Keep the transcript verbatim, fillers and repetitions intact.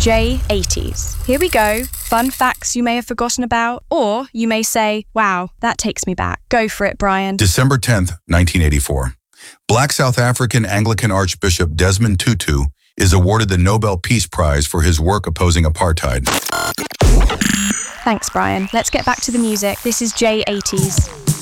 J eighties. Here we go. Fun facts you may have forgotten about, or you may say, wow, that takes me back. Go for it, Brian. December tenth, nineteen eighty-four. Black South African Anglican Archbishop Desmond Tutu is awarded the Nobel Peace Prize for his work opposing apartheid. Thanks, Brian. Let's get back to the music. This is J eighties.